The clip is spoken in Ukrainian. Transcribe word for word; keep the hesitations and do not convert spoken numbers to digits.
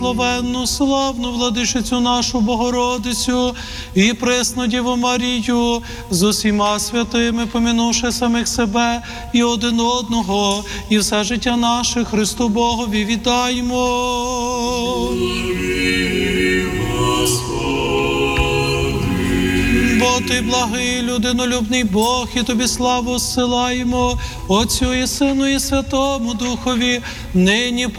Славенну, славну владичицю нашу Богородицю і пресну Діву Марію, з усіма святими, помінувши самих себе і один одного, і все життя наше Христу Богові віддаємо. Бо Ти благий, людинолюбний Бог, і Тобі славу зсилаємо, Отцю і Сину і Святому Духові, нині